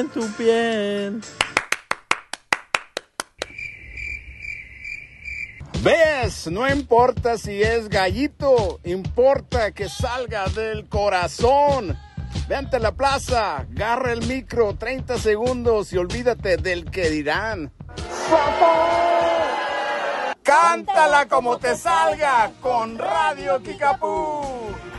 en tu piel. ¿Ves? No importa si es gallito, importa que salga del corazón. Vente a la plaza, agarra el micro, 30 segundos y olvídate del que dirán. Cántala como te salga con Radio Kickapoo.